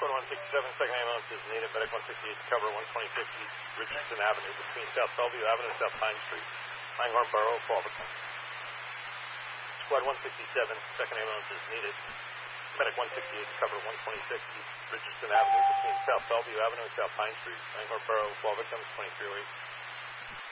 Squad 167, second ambulance is needed. Medic 168 to cover 126 East Richardson Avenue between South Bellevue Avenue and South Pine Street. Langhorne Borough, Fullerton. Squad 167, second ambulance is needed. Medic 168 to cover 126 East Richardson Avenue between South Bellevue Avenue and South Pine Street. Langhorne Borough, Fullerton, 2308.